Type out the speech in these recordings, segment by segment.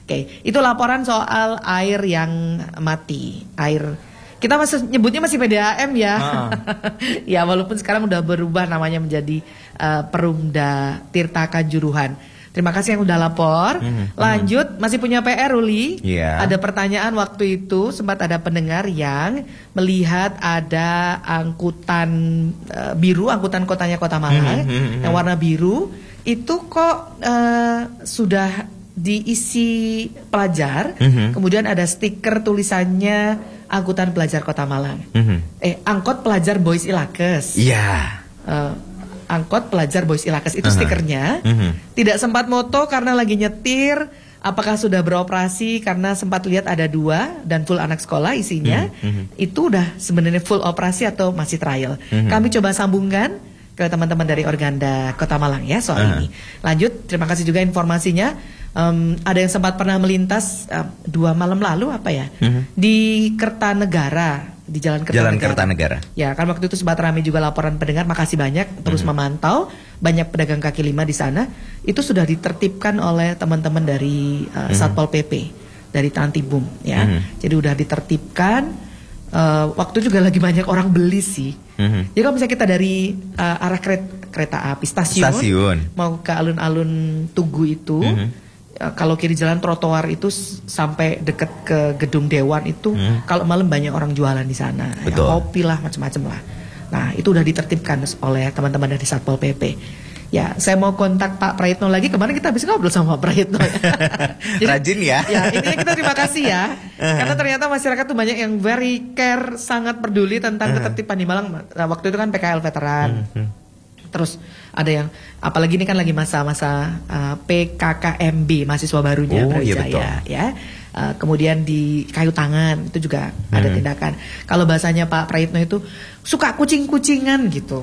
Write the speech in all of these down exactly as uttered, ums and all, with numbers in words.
Oke, itu laporan soal air yang mati. Air, kita masih nyebutnya masih P D A M ya. Ah. Ya walaupun sekarang udah berubah namanya menjadi uh, Perumda Tirta Kanjuruhan. Terima kasih yang udah lapor. Mm-hmm. Lanjut, masih punya P R Uli. Yeah. Ada pertanyaan waktu itu sempat ada pendengar yang melihat ada angkutan uh, biru, angkutan kotanya Kota Malang, mm-hmm. yang warna biru itu kok uh, sudah diisi pelajar, mm-hmm. kemudian ada stiker tulisannya angkutan pelajar Kota Malang. Mm-hmm. Eh, angkot pelajar Boys Ilakes. Iya. Yeah. Uh, angkot pelajar Boys Ilakes itu uh-huh. stikernya. Mm-hmm. Tidak sempat moto karena lagi nyetir. Apakah sudah beroperasi karena sempat lihat ada dua dan full anak sekolah isinya. Mm-hmm. Itu udah sebenarnya full operasi atau masih trial. Mm-hmm. Kami coba sambungkan ke teman-teman dari Organda Kota Malang ya soal uh-huh. ini. Lanjut, terima kasih juga informasinya. Um, ada yang sempat pernah melintas uh, dua malam lalu apa ya uh-huh. di Kertanegara, di Jalan Kertanegara. Jalan Kertanegara. Ya, kan waktu itu sempat ramai juga laporan pendengar. Makasih banyak terus uh-huh. memantau. Banyak pedagang kaki lima di sana. Itu sudah ditertibkan oleh teman-teman dari uh, uh-huh. Satpol P P dari Tantibum ya. Uh-huh. Jadi udah ditertibkan. Uh, waktu juga lagi banyak orang beli sih. Mm-hmm. Jadi kalau misalnya kita dari uh, arah kereta, kereta api stasiun, stasiun mau ke alun-alun Tugu itu, mm-hmm. uh, kalau kiri jalan trotoar itu s- sampai deket ke gedung Dewan itu, mm-hmm. kalau malam banyak orang jualan di sana, ya, kopi lah macam-macam lah. Nah itu udah ditertibkan oleh teman-teman dari Satpol P P. Ya, saya mau kontak Pak Prayitno lagi. Kemarin kita habis ngobrol sama Pak Prayitno. Ya. Jadi, rajin ya. Ya, intinya kita terima kasih ya. Karena ternyata masyarakat tuh banyak yang very care, sangat peduli tentang ketertiban di Malang. Nah, waktu itu kan P K L veteran. Terus ada yang, apalagi ini kan lagi masa-masa uh, P K K M B, mahasiswa barunya oh, Brawijaya iya ya. Uh, kemudian di kayu tangan itu juga hmm. ada tindakan. Kalau bahasanya Pak Prayitno itu suka kucing-kucingan gitu.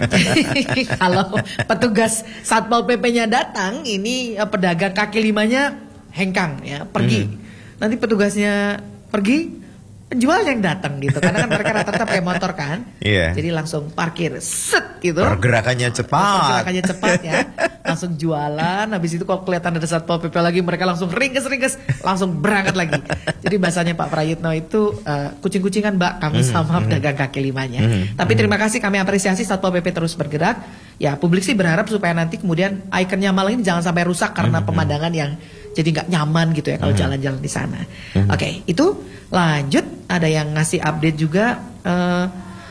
Kalau petugas Satpol P P-nya datang, ini uh, pedagang kaki limanya hengkang ya, pergi. Hmm. Nanti petugasnya pergi, penjual yang datang gitu. Karena kan mereka rata-rata pakai motor kan. Yeah. Jadi langsung parkir set gitu. Pergerakannya cepat. Pergerakannya cepat ya. Langsung jualan. Habis itu kalau kelihatan ada Satpol P P lagi, mereka langsung ringkes-ringkes, langsung berangkat lagi. Jadi bahasanya Pak Prayitno itu uh, kucing-kucingan Mbak kami mm-hmm. sama pedagang kaki limanya. Mm-hmm. Tapi terima kasih, kami apresiasi Satpol P P terus bergerak. Ya publik sih berharap supaya nanti kemudian ikonnya Malang ini jangan sampai rusak karena mm-hmm. pemandangan yang jadi nggak nyaman gitu ya kalau mm-hmm. jalan-jalan di sana. Mm-hmm. Oke, okay, itu lanjut. Ada yang ngasih update juga uh,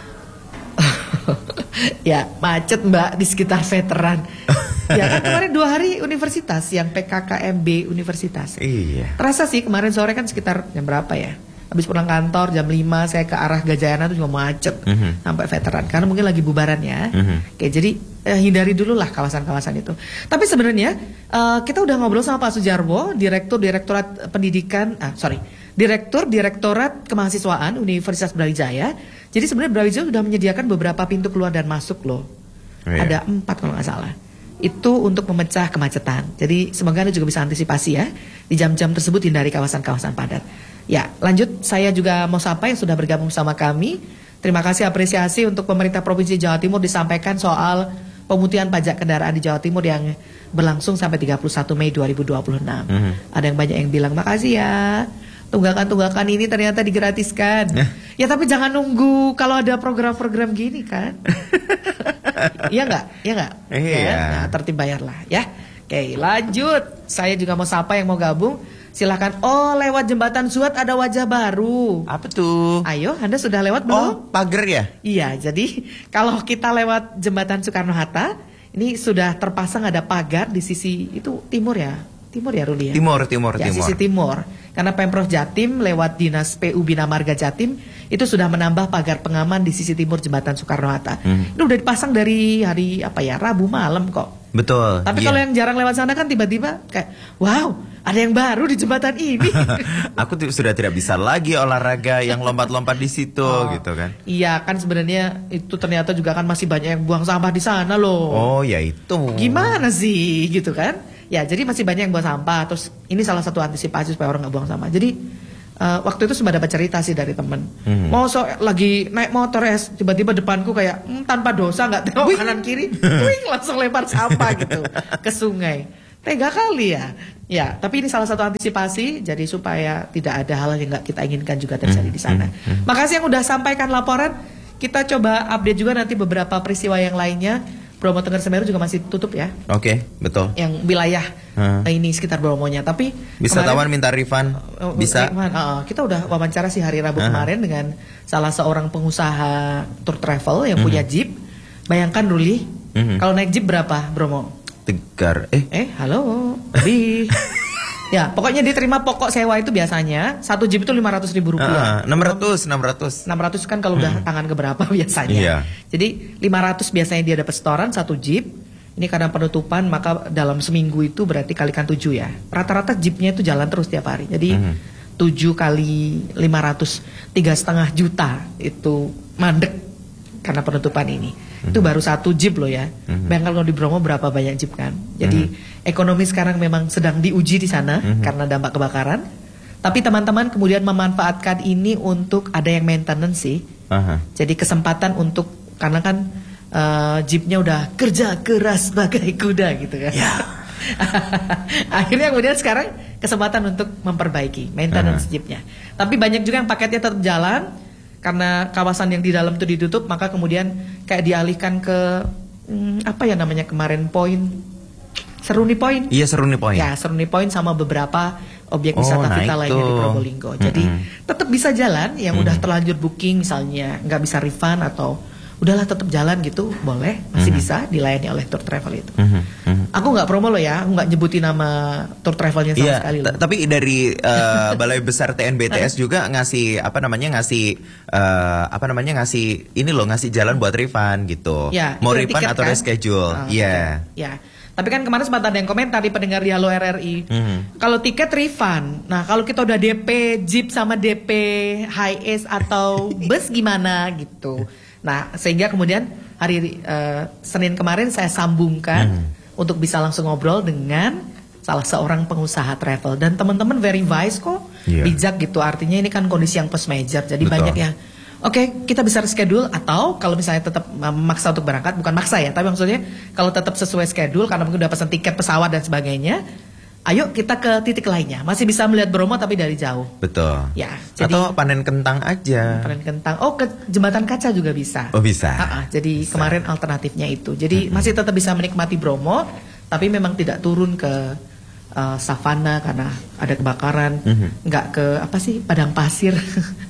ya macet Mbak di sekitar veteran. Ya kan kemarin dua hari universitas yang P K K M B universitas. Iya. Terasa sih kemarin sore kan sekitar jam berapa ya? Habis pulang kantor jam lima saya ke arah Gajayana tuh juga macet mm-hmm. sampai veteran karena mungkin lagi bubaran ya. Mm-hmm. Oke, jadi eh, hindari dulu lah kawasan-kawasan itu. Tapi sebenarnya uh, kita udah ngobrol sama Pak Sujarwo, Direktur Direktorat Pendidikan, ah sorry. Direktur Direktorat Kemahasiswaan Universitas Brawijaya. Jadi sebenarnya Brawijaya sudah menyediakan beberapa pintu keluar dan masuk loh. Oh, iya. Ada empat kalau nggak salah. Itu untuk memecah kemacetan. Jadi semoga Anda juga bisa antisipasi ya. Di jam-jam tersebut hindari kawasan-kawasan padat. Ya lanjut, saya juga mau sapa yang sudah bergabung sama kami. Terima kasih apresiasi untuk pemerintah Provinsi Jawa Timur disampaikan soal pemutihan pajak kendaraan di Jawa Timur yang berlangsung sampai tiga puluh satu Mei dua ribu dua puluh enam. Mm-hmm. Ada yang banyak yang bilang makasih ya. Tunggakan-tunggakan ini ternyata digratiskan. Ya tapi jangan nunggu kalau ada program-program gini kan. Iya enggak? Iya enggak? Iya. Ya, nah, tertib bayarlah ya. Oke, lanjut. Saya juga mau sapa yang mau gabung. Silahkan. Oh, lewat jembatan Suat ada wajah baru. Apa tuh? Ayo, Anda sudah lewat belum? Oh, pagar ya? Iya, jadi kalau kita lewat jembatan Soekarno-Hatta, ini sudah terpasang ada pagar di sisi itu timur ya. Timur ya Ruli ya? Timur, timur, ya, timur. Sisi timur. Karena Pemprov Jatim lewat Dinas P U Bina Marga Jatim itu sudah menambah pagar pengaman di sisi timur jembatan Soekarno-Hatta. Hmm. Itu udah dipasang dari hari apa ya? Rabu malam kok. Betul. Tapi iya. Kalau yang jarang lewat sana kan tiba-tiba kayak wow, ada yang baru di jembatan ini. Aku t- sudah tidak bisa lagi olahraga yang lompat-lompat di situ oh, gitu kan. Iya, kan sebenarnya itu ternyata juga kan masih banyak yang buang sampah di sana loh. Oh, ya itu. Gimana sih gitu kan? Ya, jadi masih banyak yang buang sampah. Terus ini salah satu antisipasi supaya orang nggak buang sampah. Jadi uh, waktu itu sempat dapat cerita sih dari temen. Hmm. Mau so lagi naik motor ya, tiba-tiba depanku kayak hmm, tanpa dosa nggak tahu kanan kiri, wing langsung lempar sampah gitu ke sungai. Tega kali ya. Ya, tapi ini salah satu antisipasi jadi supaya tidak ada hal yang nggak kita inginkan juga terjadi di sana. Hmm, hmm. Makasih yang udah sampaikan laporan. Kita coba update juga nanti beberapa peristiwa yang lainnya. Bromo Tengger Semeru juga masih tutup ya. Oke, okay, betul. Yang wilayah hmm. ini sekitar Bromonya. Tapi wisatawan minta refund, uh, bisa. Refund, uh, kita udah wawancara sih hari Rabu uh. kemarin dengan salah seorang pengusaha tour travel yang uh-huh. punya jeep. Bayangkan Ruli, uh-huh. kalau naik jeep berapa Bromo? Tegar, eh? Eh, halo, di. Ya, pokoknya diterima pokok sewa itu biasanya satu jeep itu lima ratus ribu rupiah. enam ratus, enam ratus. enam ratus kan kalau udah hmm. tangan keberapa biasanya. Iya. Jadi lima ratus biasanya dia dapat setoran satu jeep. Ini karena penutupan maka dalam seminggu itu berarti kalikan tujuh ya. Rata-rata jeepnya itu jalan terus tiap hari. Jadi hmm. tujuh kali lima ratus, tiga setengah juta itu mandek karena penutupan ini. Mm-hmm. Itu baru satu jeep loh ya. Mm-hmm. Bayangkan kalau di Bromo berapa banyak jeep kan. Jadi mm-hmm. ekonomi sekarang memang sedang diuji di sana mm-hmm. karena dampak kebakaran. Tapi teman-teman kemudian memanfaatkan ini untuk ada yang maintenance sih. Uh-huh. Jadi kesempatan untuk karena kan uh, jeepnya udah kerja keras bagai kuda gitu kan. Yeah. Akhirnya kemudian sekarang kesempatan untuk memperbaiki maintenance uh-huh. jeepnya. Tapi banyak juga yang paketnya tetap jalan. Karena kawasan yang di dalam itu ditutup, maka kemudian kayak dialihkan ke hmm, apa ya namanya kemarin poin Seruni Point. Iya Seruni Point. Ya Seruni Point sama beberapa objek oh, wisata nah kita lainnya di Probolinggo. Jadi mm-hmm. tetap bisa jalan yang mm-hmm. udah terlanjur booking misalnya nggak bisa refund atau udahlah tetap jalan gitu boleh masih mm-hmm. bisa dilayani oleh tour travel itu. Mm-hmm. Mm-hmm. Aku nggak promo loh ya, aku nggak nyebutin nama tour travelnya sama yeah, sekali loh. T- tapi dari uh, Balai Besar T N B T S juga ngasih apa namanya ngasih uh, apa namanya ngasih ini loh ngasih jalan buat refund gitu. Ya, mau refund tiket, atau kan? reschedule. Iya. Oh, yeah. Ya. Tapi kan kemarin sempat ada yang komentar di pendengar di Halo R R I. Mm-hmm. Kalau tiket refund, nah kalau kita udah D P jeep sama D P high ace atau bus gimana gitu. Nah sehingga kemudian hari uh, Senin kemarin saya sambungkan mm-hmm. untuk bisa langsung ngobrol dengan salah seorang pengusaha travel dan teman-teman very wise kok, yeah. bijak gitu. Artinya ini kan kondisi yang post major, jadi betul. Banyak yang oke, okay, kita bisa reschedule atau kalau misalnya tetap memaksa untuk berangkat, bukan maksa ya, tapi maksudnya kalau tetap sesuai schedule karena mungkin udah pesan tiket pesawat dan sebagainya, ayo kita ke titik lainnya. Masih bisa melihat Bromo tapi dari jauh. Betul. Ya. Jadi, atau panen kentang aja. Panen kentang. Oh, ke jembatan kaca juga bisa. Oh bisa. Ha-ha, jadi bisa. Kemarin alternatifnya itu. Jadi mm-hmm. masih tetap bisa menikmati Bromo, tapi memang tidak turun ke uh, savana karena ada kebakaran. Mm-hmm. Nggak ke apa sih padang pasir.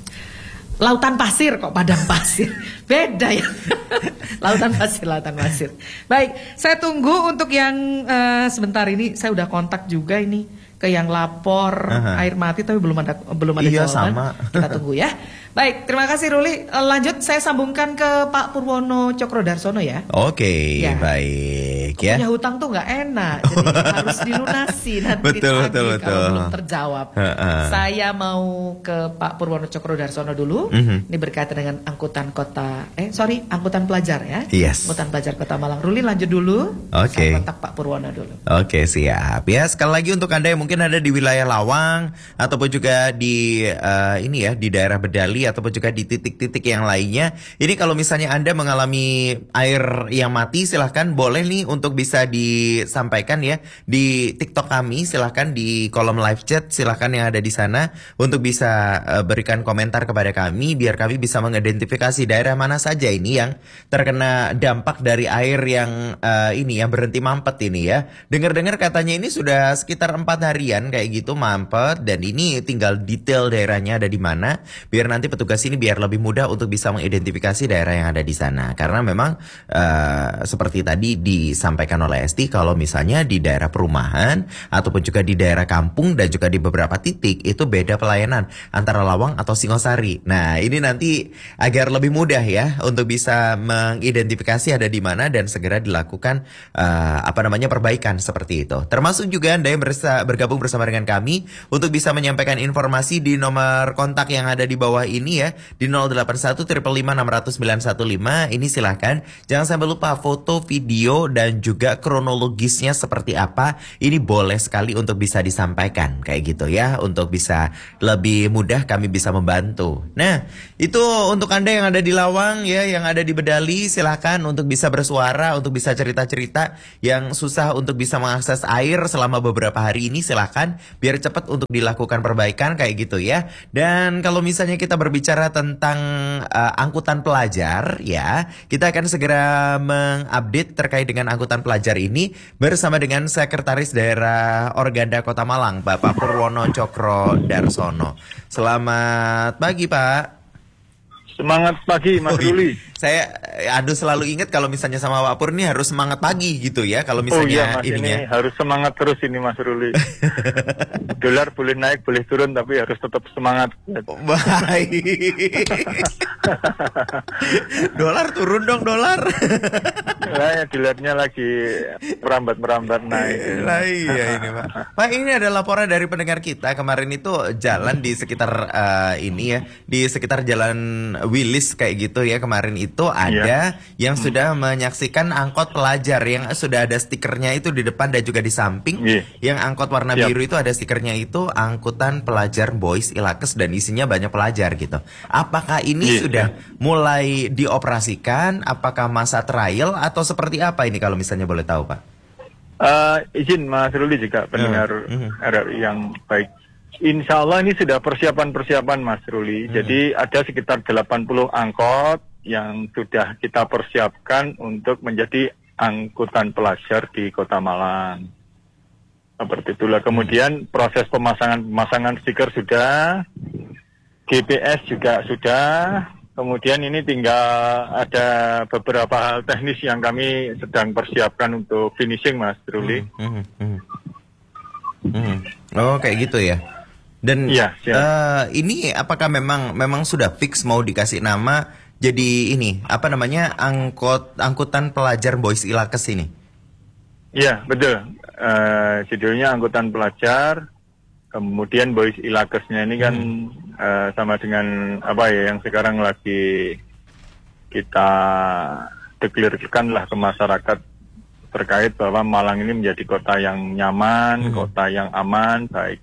Lautan pasir kok padang pasir. Beda ya. Lautan pasir, lautan pasir. Baik, saya tunggu untuk yang uh, sebentar ini saya udah kontak juga ini ke yang lapor uh-huh. air mati tapi belum ada belum ada iya, jawaban. Sama. Kita tunggu ya. Baik, terima kasih Ruli. Lanjut saya sambungkan ke Pak Purwono Cokrodarsono ya. Oke, okay, ya. Baik ya. Punya hutang tuh nggak enak, jadi harus dilunasi nanti betul, pagi betul, kalau betul. belum terjawab. Uh-uh. Saya mau ke Pak Purwono Cokrodarsono dulu. Uh-huh. Ini berkaitan dengan angkutan kota, eh sorry, angkutan pelajar ya. Yes. Angkutan pelajar Kota Malang. Ruli lanjut dulu. Oke. Okay. Saya kontak Pak Purwono dulu. Oke, okay, siap. Ya, sekali lagi untuk Anda yang mungkin ada di wilayah Lawang ataupun juga di uh, ini ya di daerah Bedali ataupun juga di titik-titik yang lainnya. Ini kalau misalnya Anda mengalami air yang mati, silahkan boleh nih untuk bisa disampaikan ya di TikTok kami, silahkan di kolom live chat, silahkan yang ada di sana untuk bisa uh, berikan komentar kepada kami biar kami bisa mengidentifikasi daerah mana saja ini yang terkena dampak dari air yang uh, ini yang berhenti mampet ini ya. Dengar-dengar katanya ini sudah sekitar empat harian kayak gitu mampet dan ini tinggal detail daerahnya ada di mana biar nanti petugas ini biar lebih mudah untuk bisa mengidentifikasi daerah yang ada di sana. Karena memang uh, seperti tadi disampaikan oleh Esti, kalau misalnya di daerah perumahan ataupun juga di daerah kampung dan juga di beberapa titik itu beda pelayanan antara Lawang atau Singosari. Nah ini nanti agar lebih mudah ya untuk bisa mengidentifikasi ada di mana dan segera dilakukan uh, apa namanya perbaikan seperti itu. Termasuk juga Anda yang bersa- bergabung bersama dengan kami untuk bisa menyampaikan informasi di nomor kontak yang ada di bawah ini. ini ya di nol delapan satu lima lima enam nol sembilan satu lima. Ini silahkan. Jangan sampai lupa foto, video, dan juga kronologisnya seperti apa. Ini boleh sekali untuk bisa disampaikan kayak gitu ya. Untuk bisa lebih mudah kami bisa membantu. Nah, itu untuk Anda yang ada di Lawang ya, yang ada di Bedali, silahkan untuk bisa bersuara, untuk bisa cerita-cerita yang susah untuk bisa mengakses air selama beberapa hari ini, silahkan biar cepat untuk dilakukan perbaikan kayak gitu ya. Dan kalau misalnya kita berbicara tentang uh, angkutan pelajar ya, kita akan segera mengupdate terkait dengan angkutan pelajar ini bersama dengan Sekretaris Daerah Organda Kota Malang, Bapak Purwono Cokro Darsono. Selamat pagi, Pak. Semangat pagi, Mas Ruli. Saya aduh selalu ingat kalau misalnya sama Pak Pur nih harus semangat pagi gitu ya. Kalau misalnya oh iya, Mas, ininya. ini harus semangat terus ini, Mas Ruli. Dolar boleh naik, boleh turun, tapi harus tetap semangat. Baik. Dolar turun dong, dolar. Nah, ya, dolarnya lagi merambat-merambat naik. Lah iya ini, Pak. Pak, ini ada laporan dari pendengar kita kemarin itu jalan di sekitar uh, ini ya, di sekitar Jalan Wilis kayak gitu ya. Kemarin itu ada yeah. yang sudah menyaksikan angkot pelajar yang sudah ada stikernya itu di depan dan juga di samping. Yeah. Yang angkot warna yep. biru itu ada stikernya itu angkutan pelajar Boys Ilakes dan isinya banyak pelajar gitu. Apakah ini yeah. sudah mulai dioperasikan? Apakah masa trial atau seperti apa ini kalau misalnya boleh tahu, Pak? Uh, izin Mas Ruli juga pendengar uh, uh. R R I yang baik. Insya Allah ini sudah persiapan-persiapan, Mas Ruli. Hmm. Jadi ada sekitar delapan puluh angkot yang sudah kita persiapkan untuk menjadi angkutan pelajar di Kota Malang. Seperti itulah. Kemudian hmm. proses pemasangan-pemasangan stiker sudah, G P S juga sudah. Kemudian ini tinggal ada beberapa hal teknis yang kami sedang persiapkan untuk finishing, Mas Ruli. Hmm. Hmm. Hmm. Oh, kayak gitu ya. Dan ya, uh, ini apakah memang memang sudah fix mau dikasih nama jadi ini apa namanya angkot angkutan pelajar Boys Ilakes ini? Iya betul. Uh, judulnya angkutan pelajar, kemudian Boys Ilakesnya ini kan hmm. uh, sama dengan apa ya yang sekarang lagi kita deklarasikan lah ke masyarakat terkait bahwa Malang ini menjadi kota yang nyaman, hmm. kota yang aman, baik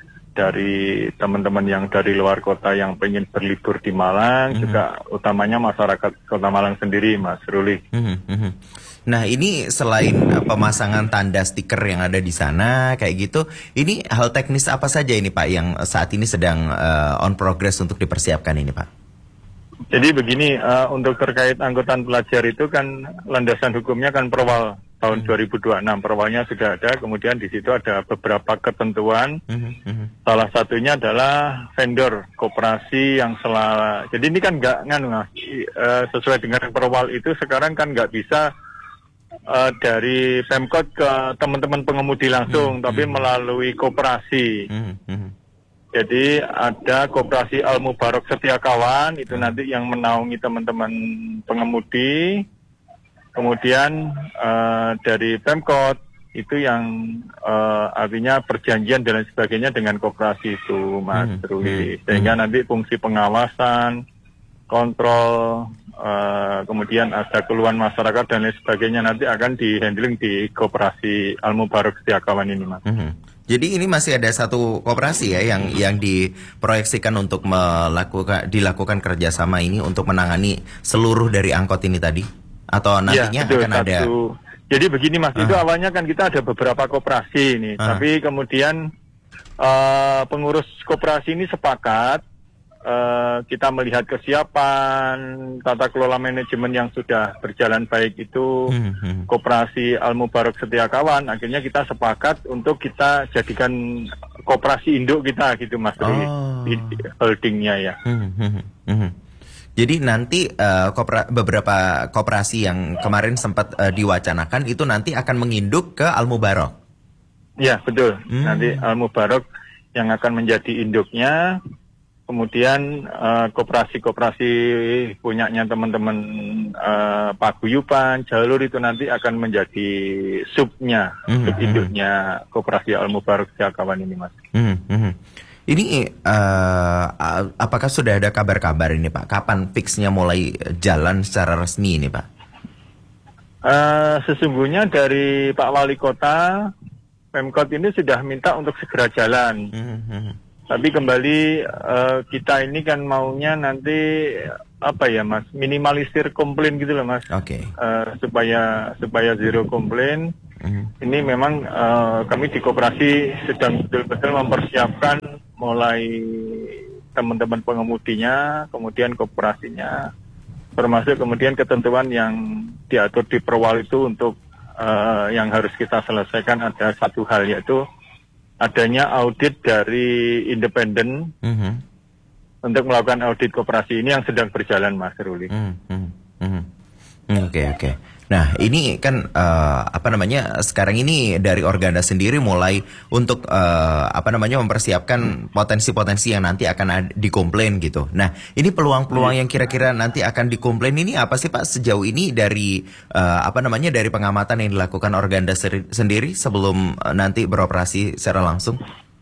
dari teman-teman yang dari luar kota yang pengen berlibur di Malang, mm-hmm. juga utamanya masyarakat Kota Malang sendiri, Mas Ruli. Mm-hmm. Nah ini selain pemasangan tanda stiker yang ada di sana kayak gitu, ini hal teknis apa saja ini Pak yang saat ini sedang uh, on progress untuk dipersiapkan ini Pak? Jadi begini, uh, untuk terkait angkutan pelajar itu kan landasan hukumnya kan Perwal tahun mm-hmm. dua ribu dua puluh enam, Perwalnya sudah ada, kemudian di situ ada beberapa ketentuan, mm-hmm. salah satunya adalah vendor koperasi yang selalu, jadi ini kan nggak nganu uh, sesuai dengan Perwal itu sekarang kan nggak bisa uh, dari Pemkot ke teman-teman pengemudi langsung, mm-hmm. tapi melalui koperasi. Mm-hmm. Jadi ada koperasi Al Mubarok Setia Kawan, itu nanti yang menaungi teman-teman pengemudi. Kemudian uh, dari Pemkot itu yang uh, artinya perjanjian dan lain sebagainya dengan koperasi itu, Mas hmm, Ruli. Hmm, Sehingga hmm. nanti fungsi pengawasan, kontrol, uh, kemudian ada keluhan masyarakat dan lain sebagainya nanti akan di-handling di koperasi Al Mubarok Setia Kawan ini, Mas. Hmm. Jadi ini masih ada satu koperasi ya yang yang diproyeksikan untuk melakukan dilakukan kerjasama ini untuk menangani seluruh dari angkot ini tadi atau nantinya ya, betul, akan satu. Ada. Jadi begini Mas, uh. itu awalnya kan kita ada beberapa koperasi ini, uh. tapi kemudian uh, pengurus koperasi ini sepakat uh, kita melihat kesiapan tata kelola manajemen yang sudah berjalan baik itu hmm, hmm. koperasi Al Mubarok Setia Kawan, akhirnya kita sepakat untuk kita jadikan koperasi induk kita gitu Mas, oh. di, di holdingnya ya. Hmm, hmm, hmm. Jadi nanti uh, kopera, beberapa koperasi yang kemarin sempat uh, diwacanakan itu nanti akan menginduk ke Al Mubarok. Ya betul, hmm. nanti Al Mubarok yang akan menjadi induknya. Kemudian uh, koperasi-koperasi punyanya teman-teman uh, paguyuban, jalur itu nanti akan menjadi subnya, mm-hmm. sub induknya koperasi Al Mubarok Setia Kawan ini, Mas. Mm-hmm. Ini uh, apakah sudah ada kabar-kabar ini Pak? Kapan fixnya mulai jalan secara resmi ini Pak? Uh, sesungguhnya dari Pak Wali Kota, Pemkot ini sudah minta untuk segera jalan. Mm-hmm. Tapi kembali uh, kita ini kan maunya nanti apa ya Mas, minimalisir komplain gitu loh Mas. Oke. Okay. Uh, supaya supaya zero komplain. Mm-hmm. Ini memang uh, kami di koperasi sedang betul-betul mempersiapkan mulai teman-teman pengemudinya, kemudian koperasinya, termasuk kemudian ketentuan yang diatur di perwal itu untuk uh, yang harus kita selesaikan ada satu hal, yaitu adanya audit dari independen mm-hmm. untuk melakukan audit koperasi ini yang sedang berjalan Mas Ruli. Mm-hmm. Mm-hmm. Oke okay, oke. Okay. Nah ini kan uh, apa namanya sekarang ini dari Organda sendiri mulai untuk uh, apa namanya mempersiapkan potensi-potensi yang nanti akan ad- dikomplain gitu. Nah ini peluang-peluang yang kira-kira nanti akan dikomplain ini apa sih Pak sejauh ini dari uh, apa namanya dari pengamatan yang dilakukan Organda seri- sendiri sebelum uh, nanti beroperasi secara langsung?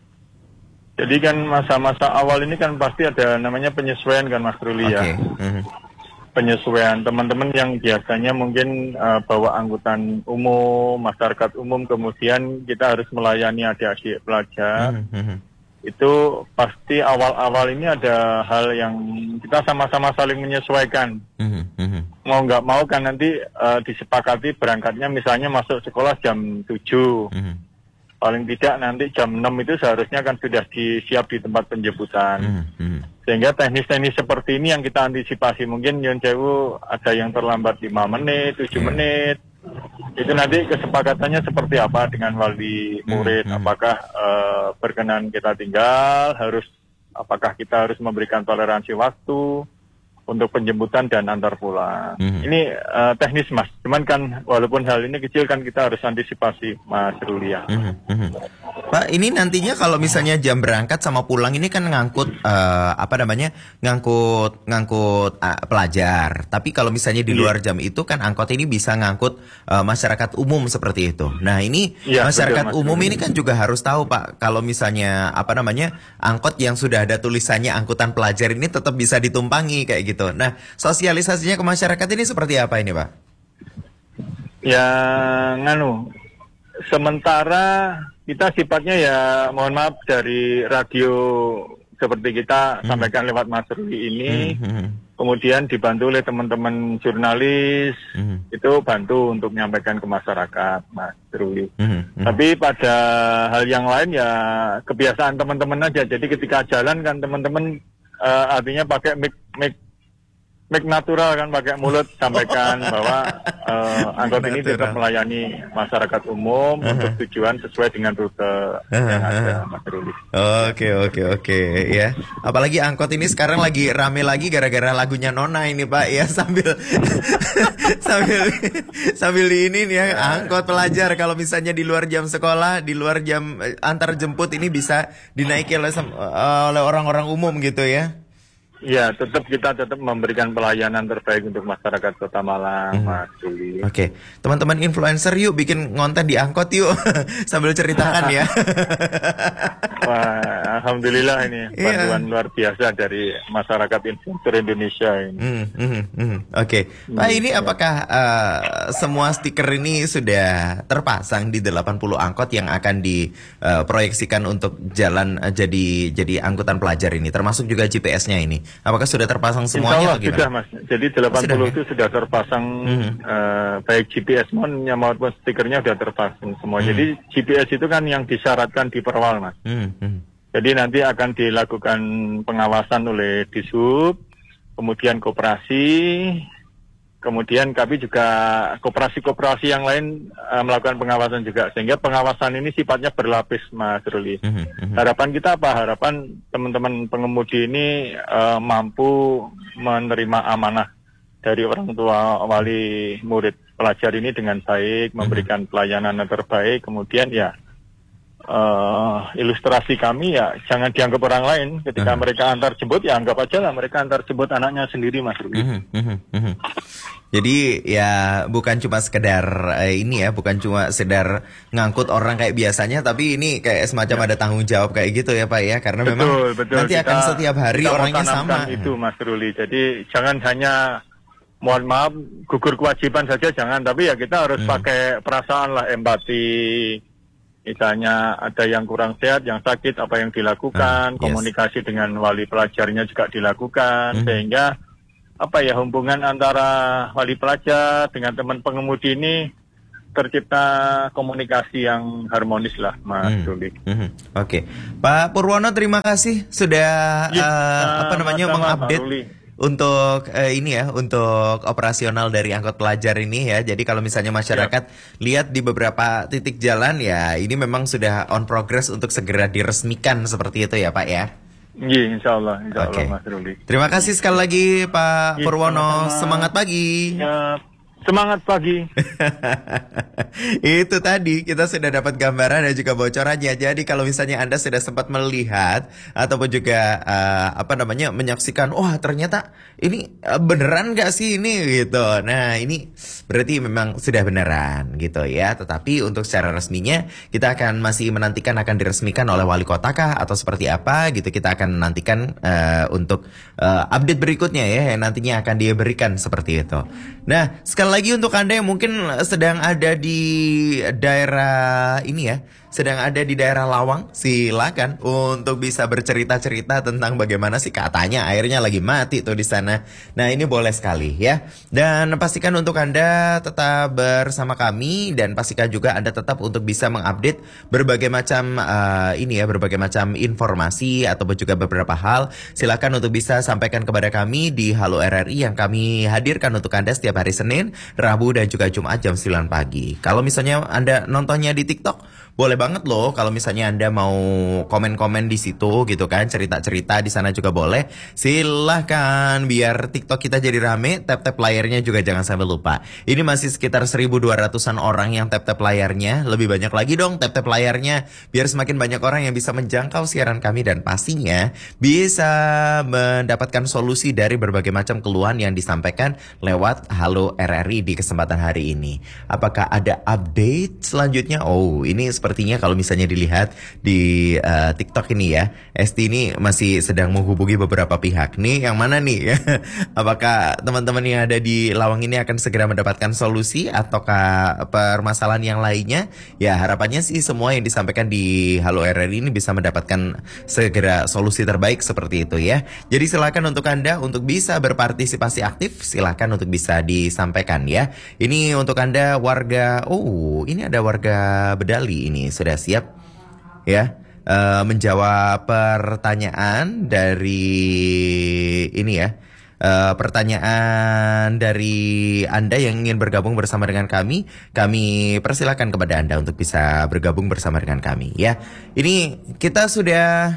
Jadi kan masa-masa awal ini kan pasti ada namanya penyesuaian kan Mas Ruli okay. ya. Mm-hmm. Penyesuaian teman-teman yang biasanya mungkin uh, bawa angkutan umum, masyarakat umum, kemudian kita harus melayani adik-adik pelajar. Mm-hmm. Itu pasti awal-awal ini ada hal yang kita sama-sama saling menyesuaikan. Mm-hmm. Mau nggak mau kan nanti uh, disepakati berangkatnya misalnya masuk sekolah jam tujuh. Mm-hmm. Paling tidak nanti jam enam itu seharusnya kan sudah disiap di tempat penjemputan. Mm-hmm. Sehingga teknis-teknis seperti ini yang kita antisipasi. Mungkin Nyon Sewu ada yang terlambat lima menit, tujuh yeah. menit. Itu nanti kesepakatannya seperti apa dengan wali murid. Mm-hmm. Apakah uh, berkenan kita tinggal, harus apakah kita harus memberikan toleransi waktu untuk penjemputan dan antar pulang. Mm-hmm. Ini uh, teknis Mas. Cuman kan walaupun hal ini kecil kan kita harus antisipasi Mas Rulia. Mm-hmm. Pak, ini nantinya kalau misalnya jam berangkat sama pulang ini kan ngangkut uh, apa namanya ngangkut ngangkut uh, pelajar. Tapi kalau misalnya di luar jam itu kan angkot ini bisa ngangkut uh, masyarakat umum seperti itu. Nah ini ya, masyarakat betul, umum ini kan juga harus tahu Pak kalau misalnya apa namanya angkot yang sudah ada tulisannya angkutan pelajar ini tetap bisa ditumpangi kayak gitu. Nah sosialisasinya ke masyarakat ini seperti apa ini Pak? Ya nganu. Sementara kita sifatnya ya mohon maaf dari radio seperti kita hmm. sampaikan lewat Mas Ruli ini, hmm. kemudian dibantu oleh teman-teman jurnalis, hmm. itu bantu untuk menyampaikan ke masyarakat Mas Ruli. Hmm. Hmm. Tapi pada hal yang lain ya kebiasaan teman-teman aja. Jadi ketika jalan kan teman-teman uh, artinya pakai mic mic mic natural kan pakai mulut sampaikan bahwa uh, angkot ini tetap melayani masyarakat umum uh-huh. untuk tujuan sesuai dengan rute uh-huh. yang ada Mas Ruli. Oke oke oke ya. Apalagi angkot ini sekarang lagi rame lagi gara-gara lagunya Nona ini Pak ya sambil sambil sambil di ini nih ya angkot pelajar kalau misalnya di luar jam sekolah, di luar jam antar jemput ini bisa dinaiki oleh oleh orang-orang umum gitu ya. Ya, tetap kita tetap memberikan pelayanan terbaik untuk masyarakat Kota Malang, hmm. Mas Juli. Oke, okay. Teman-teman influencer yuk bikin konten di angkot yuk sambil ceritakan ya. Wah, alhamdulillah ini bantuan yeah. luar biasa dari masyarakat influencer Indonesia ini. Hmm, hmm, hmm. Oke, okay. Pak ini ya. Apakah uh, semua stiker ini sudah terpasang di delapan puluh angkot yang akan diproyeksikan uh, untuk jalan uh, jadi jadi angkutan pelajar ini, termasuk juga G P S-nya ini? Apakah sudah terpasang semuanya? Insya Allah sudah Mas. Jadi delapan puluh sudah, itu ya? Sudah terpasang mm-hmm. uh, baik G P S-nya maupun stikernya sudah terpasang semua. Mm-hmm. Jadi G P S itu kan yang disyaratkan di perwal Mas. Mm-hmm. Jadi nanti akan dilakukan pengawasan oleh Dishub, kemudian koperasi, kemudian kami juga koperasi-koperasi yang lain uh, melakukan pengawasan juga. Sehingga pengawasan ini sifatnya berlapis Mas Ruli. Mm-hmm. Harapan kita apa? Harapan teman-teman pengemudi ini uh, mampu menerima amanah dari orang tua wali murid pelajar ini dengan baik, memberikan pelayanan yang terbaik. Kemudian ya uh, ilustrasi kami ya jangan dianggap orang lain. Ketika uh-huh. mereka antar jemput ya anggap aja lah mereka antar jemput anaknya sendiri Mas Ruli. Uh-huh. Uh-huh. Jadi ya bukan cuma sekedar eh, ini ya, bukan cuma sekedar ngangkut orang kayak biasanya, tapi ini kayak semacam ya. Ada tanggung jawab kayak gitu ya Pak ya, karena betul, memang betul. Nanti kita, akan setiap hari orangnya sama. Itu Mas Ruli, jadi jangan hanya mohon maaf gugur kewajiban saja jangan, tapi ya kita harus hmm. pakai perasaan lah, empati. Misalnya ada yang kurang sehat, yang sakit, apa yang dilakukan, hmm, yes. komunikasi dengan wali pelajarnya juga dilakukan, hmm. sehingga apa ya hubungan antara wali pelajar dengan teman pengemudi ini tercipta komunikasi yang harmonis lah, Mas Ruli. Hmm. Hmm. Oke, okay. Pak Purwono terima kasih sudah ya, uh, apa namanya mengupdate untuk uh, ini ya, untuk operasional dari angkot pelajar ini ya. Jadi kalau misalnya masyarakat ya. lihat di beberapa titik jalan ya, ini memang sudah on progress untuk segera diresmikan seperti itu ya Pak ya. Iya, insya Allah, insya okay. Allah Mas Ruli. Terima kasih sekali lagi Pak ya, Purwono. Sama-sama. Semangat pagi. Ya, semangat pagi. Itu tadi kita sudah dapat gambaran dan juga bocorannya. Jadi kalau misalnya Anda sudah sempat melihat ataupun juga uh, apa namanya menyaksikan, wah ternyata ini uh, beneran gak sih ini gitu. Nah ini berarti memang sudah beneran gitu ya. Tetapi untuk secara resminya kita akan masih menantikan akan diresmikan oleh wali kota kah atau seperti apa gitu. Kita akan menantikan uh, untuk uh, update berikutnya ya yang nantinya akan diberikan seperti itu. Nah sekali lagi untuk Anda yang mungkin sedang ada di daerah ini ya, sedang ada di daerah Lawang, silakan untuk bisa bercerita-cerita tentang bagaimana sih katanya airnya lagi mati tuh di sana. Nah ini boleh sekali ya. Dan pastikan untuk Anda tetap bersama kami dan pastikan juga Anda tetap untuk bisa mengupdate berbagai macam uh, ini ya, berbagai macam informasi ataupun juga beberapa hal. Silakan untuk bisa sampaikan kepada kami di Halo R R I yang kami hadirkan untuk Anda setiap hari Senin, Rabu dan juga Jumat jam sembilan pagi. Kalau misalnya Anda nontonnya di TikTok, boleh banget loh kalau misalnya Anda mau komen-komen di situ gitu kan, cerita-cerita di sana juga boleh. Silahkan biar TikTok kita jadi rame, tap-tap layarnya juga jangan sampai lupa. Ini masih sekitar seribu dua ratusan orang yang tap-tap layarnya. Lebih banyak lagi dong tap-tap layarnya biar semakin banyak orang yang bisa menjangkau siaran kami dan pastinya bisa mendapatkan solusi dari berbagai macam keluhan yang disampaikan lewat Halo R R I di kesempatan hari ini. Apakah ada update selanjutnya? Oh, ini sepertinya kalau misalnya dilihat di uh, TikTok ini ya, Esti ini masih sedang menghubungi beberapa pihak nih. Yang mana nih? Apakah teman-teman yang ada di Lawang ini akan segera mendapatkan solusi ataukah permasalahan yang lainnya? Ya harapannya sih semua yang disampaikan di Halo R R I ini bisa mendapatkan segera solusi terbaik seperti itu ya. Jadi silakan untuk Anda untuk bisa berpartisipasi aktif, silakan untuk bisa disampaikan ya. Ini untuk Anda warga, oh ini ada warga Bedali ini sudah siap ya uh, menjawab pertanyaan dari ini ya. Uh, pertanyaan dari Anda yang ingin bergabung bersama dengan kami, kami persilakan kepada Anda untuk bisa bergabung bersama dengan kami ya. Ini kita sudah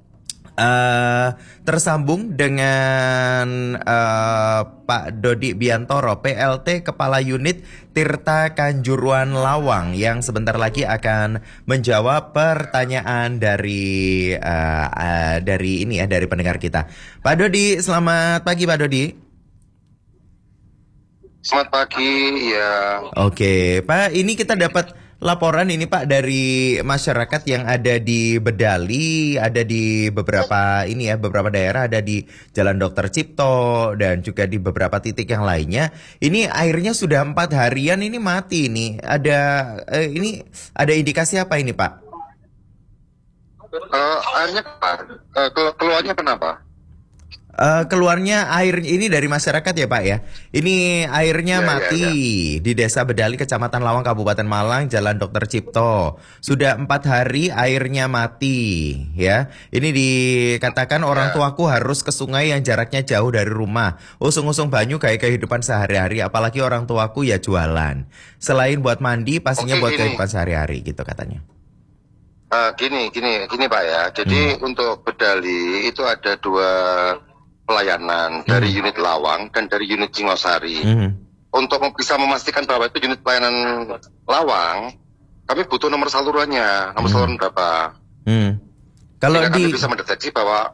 Uh, tersambung dengan uh, Pak Dodi Biantoro, P L T Kepala Unit Tirta Kanjuruan Lawang, yang sebentar lagi akan menjawab pertanyaan dari uh, uh, dari ini ya, dari pendengar kita. Pak Dodi, selamat pagi Pak Dodi. Selamat pagi ya. Oke, Pak, ini kita dapat laporan ini Pak dari masyarakat yang ada di Bedali, ada di beberapa ini ya, beberapa daerah, ada di Jalan Dokter Cipto dan juga di beberapa titik yang lainnya. Ini airnya sudah empat harian ini mati ini. Ada eh, ini ada indikasi apa ini Pak? Uh, airnya uh, keluarnya kenapa? Uh, keluarnya air ini dari masyarakat ya Pak ya. Ini airnya ya, mati ya, ya. Di Desa Bedali, Kecamatan Lawang, Kabupaten Malang, Jalan Dokter Cipto. Sudah empat hari airnya mati ya. Ini dikatakan ya. Orang tuaku harus ke sungai yang jaraknya jauh dari rumah. Usung-usung banyu kayak kehidupan sehari-hari. Apalagi orang tuaku ya jualan. Selain buat mandi, pastinya Oke, buat gini. kehidupan sehari-hari gitu katanya. Uh, gini, gini, gini Pak ya. Jadi hmm. untuk Bedali itu ada dua pelayanan, hmm. dari unit Lawang dan dari unit Singosari. Hmm. Untuk bisa memastikan bahwa itu unit pelayanan Lawang, kami butuh nomor salurannya, nomor hmm. saluran berapa. Hmm. Kalau Sehingga di... kami bisa mendeteksi bahwa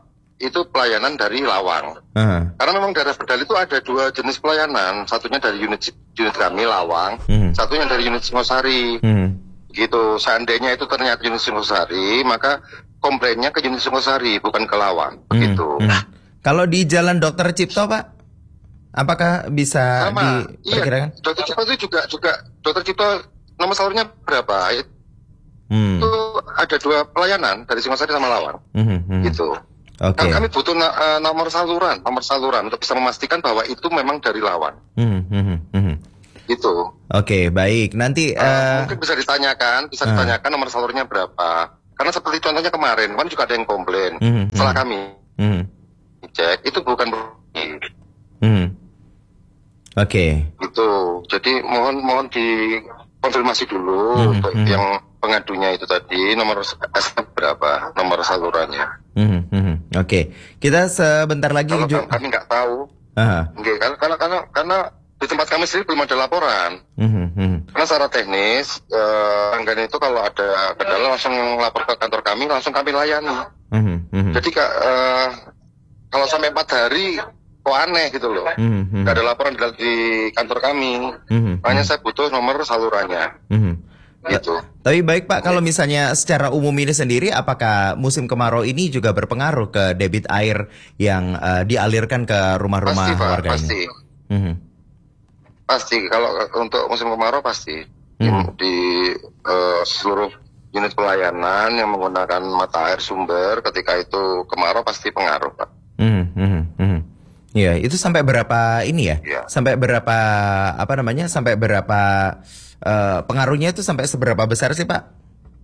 itu pelayanan dari Lawang. Uh-huh. Karena memang daerah Berdali itu ada dua jenis pelayanan, satunya dari unit unit kami Lawang, uh-huh. satunya dari unit Singosari. Uh-huh. Gitu. Seandainya itu ternyata unit Singosari, maka komplainnya ke unit Singosari, bukan ke Lawang. Begitu. Uh-huh. Kalau di Jalan Dokter Cipto, Pak, apakah bisa sama, diperkirakan? Iya, Dokter Cipto itu juga juga Dokter Cipto nomor salurnya berapa? Hmm. Itu ada dua pelayanan dari Singosari sama Lawang. Hmm, hmm. Gitu. Okay. Kan kami butuh na- uh, nomor saluran, nomor saluran untuk bisa memastikan bahwa itu memang dari Lawang. Hmm, hmm, hmm. Gitu. Oke, okay, baik. Nanti uh, uh, mungkin bisa ditanyakan, bisa uh, ditanyakan nomor salurnya berapa. Karena seperti contohnya kemarin kan juga ada yang komplain. Hmm, setelah hmm. kami hmm. cek itu bukan. Hmm. Oke. Okay. Gitu. Jadi mohon mohon dikonfirmasi dulu hmm, untuk hmm. yang pengadunya itu tadi nomor S M berapa, nomor salurannya. Hmm, hmm. Oke, okay. Kita sebentar lagi. Kalau ju- kami nggak tahu, uh-huh. okay, karena, karena karena karena di tempat kami sendiri belum ada laporan. Hmm, hmm. Karena secara teknis, uh, anggaran itu kalau ada kendala langsung lapor ke kantor kami, langsung kami layani. Hmm, hmm. Jadi uh, kalau sampai empat hari, kok aneh gitu loh. Hmm, hmm. Nggak ada laporan di, di kantor kami. Hmm, Makanya hmm. saya butuh nomor salurannya. Hmm. Gitu. Tapi baik Pak, kalau misalnya secara umum ini sendiri, apakah musim kemarau ini juga berpengaruh ke debit air yang uh, dialirkan ke rumah-rumah pasti, Pak, warga pasti. ini? Mm-hmm. Pasti, kalau untuk musim kemarau pasti mm-hmm. di uh, seluruh unit pelayanan yang menggunakan mata air sumber ketika itu kemarau pasti pengaruh, Pak. Mm-hmm. Ya, itu sampai berapa ini ya? ya? Sampai berapa apa namanya? Sampai berapa Uh, pengaruhnya itu sampai seberapa besar sih Pak?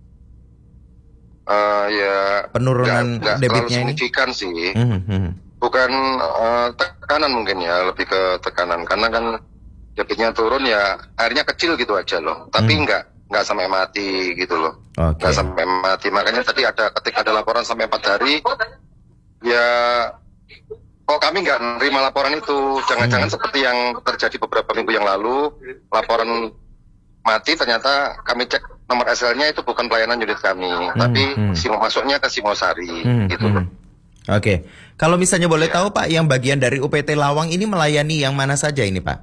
Uh, ya penurunan gak, gak debitnya ini? Signifikan sih, mm-hmm. bukan uh, tekanan mungkin ya, lebih ke tekanan karena kan debitnya turun ya airnya kecil gitu aja loh, tapi mm. nggak nggak sampai mati gitu loh, okay. nggak sampai mati. Makanya tadi ada ketika ada laporan sampai empat hari, ya kok kami nggak nerima laporan itu, jangan-jangan mm. seperti yang terjadi beberapa minggu yang lalu, laporan mati ternyata kami cek nomor S L-nya itu bukan pelayanan unit kami, hmm, tapi hmm. masuknya ke Singosari hmm, gitu. Hmm. Oke, okay. Kalau misalnya boleh ya. tahu Pak, yang bagian dari U P T Lawang ini melayani yang mana saja ini Pak?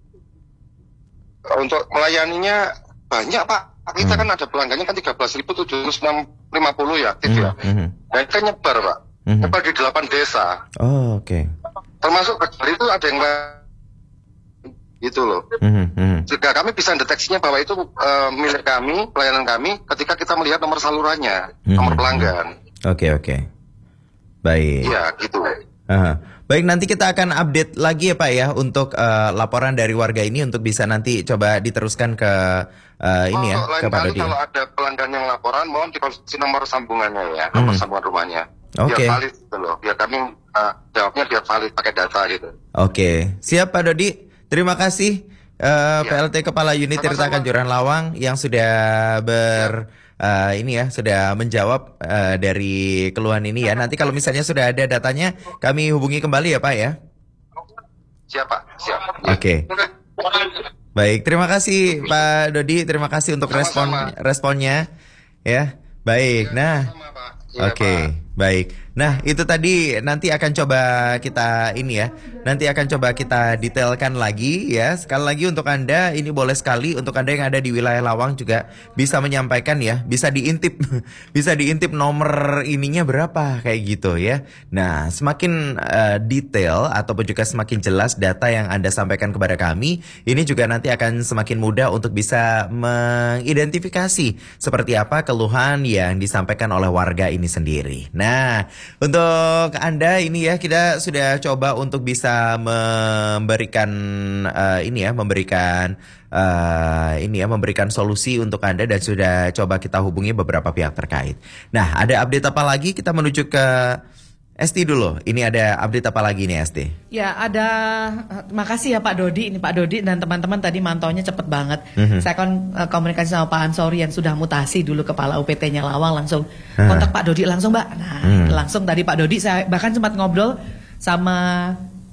Untuk melayaninya banyak Pak. Kita hmm. kan ada pelanggannya kan tiga belas ribu tujuh ratus lima puluh ya aktif hmm, ya. Hmm. Dan kita nyebar Pak, hmm. nyebar di delapan desa. Oh oke. Okay. Termasuk dari itu ada yang gitu loh. Mm-hmm. Jika kami bisa deteksinya bahwa itu uh, milik kami, pelayanan kami, ketika kita melihat nomor salurannya, mm-hmm. nomor pelanggan. Oke okay, oke, okay. Baik. Iya gitu. Uh-huh. Baik, nanti kita akan update lagi ya Pak ya untuk uh, laporan dari warga ini untuk bisa nanti coba diteruskan ke uh, ini ya oh, ke Pak Dodi. Kalau ada pelanggan yang laporan, mohon dikonfirmasi nomor sambungannya ya, nomor mm. sambungan rumahnya. Oke. Okay. Biar valid gitu loh, biar kami uh, jawabnya biar valid pakai data gitu. Oke, okay. Siap Pak Dodi. Terima kasih uh, ya. P L T Kepala Unit Tirta Kanjuran Lawang yang sudah ber uh, ini ya sudah menjawab uh, dari keluhan ini ya. Nanti kalau misalnya sudah ada datanya kami hubungi kembali ya Pak ya. Siap Pak, siap. Oke. Okay. Baik, terima kasih Pak Dodi, terima kasih untuk respon responnya ya. Baik. Nah, oke. Okay. Baik. Nah, itu tadi nanti akan coba kita ini ya. Nanti akan coba kita detailkan lagi ya. Sekali lagi untuk Anda ini boleh sekali untuk Anda yang ada di wilayah Lawang juga bisa menyampaikan ya. Bisa diintip bisa diintip nomor ininya berapa kayak gitu ya. Nah, semakin uh, detail ataupun juga semakin jelas data yang Anda sampaikan kepada kami, ini juga nanti akan semakin mudah untuk bisa mengidentifikasi seperti apa keluhan yang disampaikan oleh warga ini sendiri. Nah, Nah, untuk Anda ini ya kita sudah coba untuk bisa memberikan uh, ini ya, memberikan uh, ini ya, memberikan solusi untuk Anda dan sudah coba kita hubungi beberapa pihak terkait. Nah, ada update apa lagi? Kita menuju ke Esti dulu. Ini ada update apa lagi nih Esti? Ya ada, makasih ya Pak Dodi. Ini Pak Dodi dan teman-teman tadi mantaunya cepet banget. Mm-hmm. Saya kon uh, komunikasi sama Pak Ansori yang sudah mutasi dulu kepala U P T-nya Lawang, langsung uh. kontak Pak Dodi langsung Mbak. Nah mm. langsung tadi Pak Dodi saya bahkan sempat ngobrol sama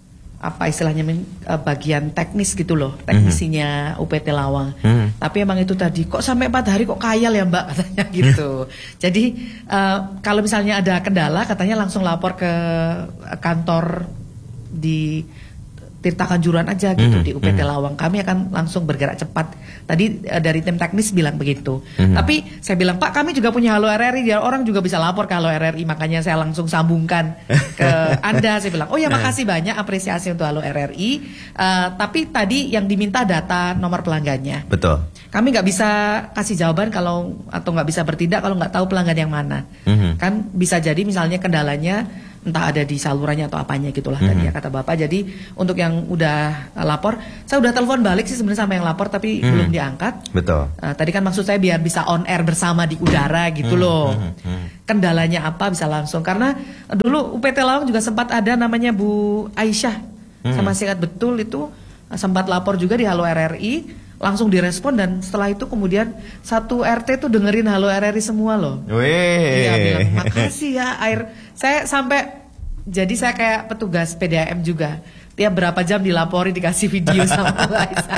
apa istilahnya uh, bagian teknis gitu loh, teknisinya U P T Lawang. Mm. Tapi emang itu tadi kok sampai empat hari kok kayal ya Mbak katanya gitu. Jadi uh, kalau misalnya ada kendala katanya langsung lapor ke kantor di Tirta Kanjuruhan aja gitu mm-hmm. di U P T Lawang. Kami akan langsung bergerak cepat. Tadi uh, dari tim teknis bilang begitu. Mm-hmm. Tapi saya bilang, Pak kami juga punya Halo R R I. Dia orang juga bisa lapor ke Halo R R I. Makanya saya langsung sambungkan ke Anda. Saya bilang, oh ya makasih banyak apresiasi untuk Halo R R I. Uh, tapi tadi yang diminta data nomor pelanggannya. Betul. Kami nggak bisa kasih jawaban kalau atau nggak bisa bertindak kalau nggak tahu pelanggan yang mana. Mm-hmm. Kan bisa jadi misalnya kendalanya entah ada di salurannya atau apanya gitulah mm-hmm. tadi ya kata Bapak. Jadi untuk yang udah lapor, saya udah telepon balik sih sebenarnya sama yang lapor tapi mm-hmm. belum diangkat. Betul. Uh, tadi kan maksud saya biar bisa on air bersama di udara gitu mm-hmm. loh. Mm-hmm. Kendalanya apa bisa langsung karena dulu U P T Lawang juga sempat ada namanya Bu Aisyah mm-hmm. sama singkat betul itu sempat lapor juga di Halo R R I. Langsung direspon dan setelah itu kemudian satu R T tuh dengerin Halo R R I semua loh. Wih. Iya bilang makasih ya air. Saya sampai jadi saya kayak petugas P D A M juga. Tiap berapa jam dilapori dikasih video sama Laisa.